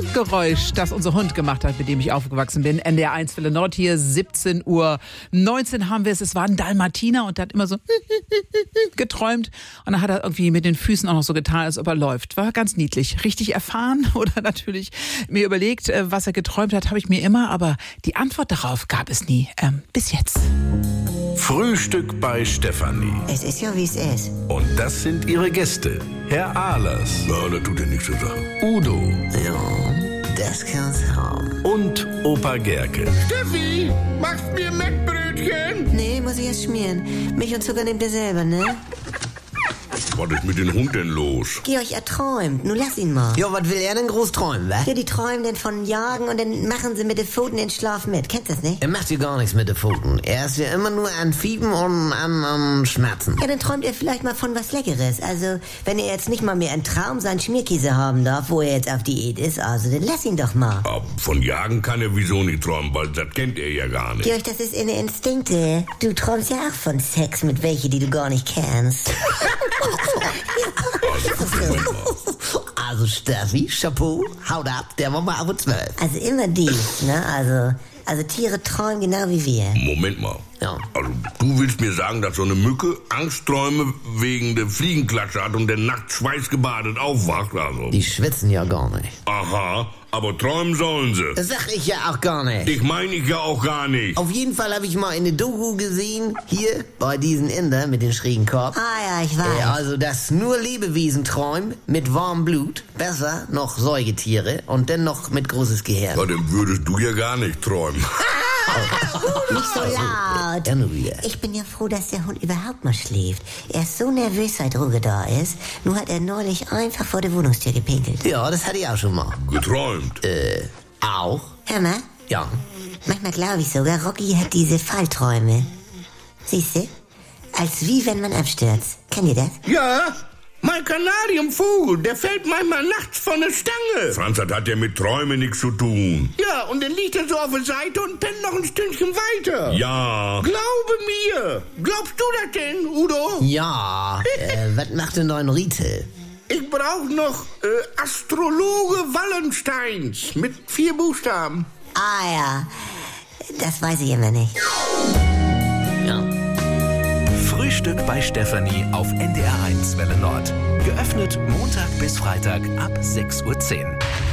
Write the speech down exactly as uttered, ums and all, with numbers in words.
Geräusch, das unser Hund gemacht hat, mit dem ich aufgewachsen bin. N D R eins Welle Nord hier, siebzehn Uhr neunzehn haben wir es. Es war ein Dalmatiner und der hat immer so geträumt. Und dann hat er irgendwie mit den Füßen auch noch so getan, als ob er läuft. War ganz niedlich. Richtig erfahren oder natürlich mir überlegt, was er geträumt hat, habe ich mir immer. Aber die Antwort darauf gab es nie. Ähm, bis jetzt. Frühstück bei Stefanie. Es ist ja, wie es ist. Und das sind ihre Gäste. Herr Ahlers. Ja, das tut ja nichts zu sagen. Udo. Ja, das kann's haben. Und Opa Gerke. Steffi, machst mir Mettbrötchen? Nee, muss ich erst schmieren. Milch und Zucker nehmt ihr selber, ne? Was ist mit dem Hund denn los? Georg, er träumt. Nun lass ihn mal. Ja, was will er denn groß träumen, wa? Ja, die träumen denn von Jagen und dann machen sie mit den Pfoten den Schlaf mit. Kennst du das nicht? Er macht ja gar nichts mit den Pfoten. Er ist ja immer nur an Fiepen und an, an Schmerzen. Ja, dann träumt er vielleicht mal von was Leckeres. Also, wenn er jetzt nicht mal mehr einen Traum seinen Schmierkäse haben darf, wo er jetzt auf Diät ist, also dann lass ihn doch mal. Aber von Jagen kann er wieso nicht träumen, weil das kennt er ja gar nicht. Georg, das ist in den Instinkte. Du träumst ja auch von Sex mit welche, die du gar nicht kennst. Also Steffi, Chapeau, haut ab, der war mal auf zwölf. Also immer dies, ne? Also, also Tiere träumen genau wie wir. Moment mal. Ja. Also du willst mir sagen, dass so eine Mücke Angstträume wegen der Fliegenklatsche hat und der nachts schweißgebadet aufwacht, also. Die schwitzen ja gar nicht. Aha, aber träumen sollen sie. Das sag ich ja auch gar nicht. Ich meine ich ja auch gar nicht. Auf jeden Fall habe ich mal in der Doku gesehen, hier bei diesen Inder mit dem schrägen Kopf. Ah ja, ich weiß. Äh, also, dass nur Lebewesen träumen mit warmem Blut, besser noch Säugetiere und dann noch mit großes Gehirn. Ja, dann würdest du ja gar nicht träumen. Nicht so laut. Dann ruhig. Ich bin ja froh, dass der Hund überhaupt mal schläft. Er ist so nervös, seit Ruge da ist. Nur hat er neulich einfach vor der Wohnungstür gepinkelt. Ja, das hatte ich auch schon mal. Geträumt. Äh, auch? Hör mal, Ja. manchmal glaube ich sogar, Rocky hat diese Fallträume. Siehst du? Als wie wenn man abstürzt. Kennt ihr das? Ja, mein Kanarienvogel, der fällt manchmal nachts von der Stange. Franz, das hat ja mit Träumen nichts zu tun. Ja, und dann liegt er so auf der Seite und pennt noch ein Stündchen weiter. Ja. Glaube mir. Glaubst du das denn, Udo? Ja, äh, was macht denn neuen Riete? Ich brauch noch äh, Astrologe Wallensteins mit vier Buchstaben. Ah ja, das weiß ich immer nicht. Ja. Frühstück bei Stefanie auf N D R eins Welle Nord. Geöffnet Montag bis Freitag ab sechs Uhr zehn.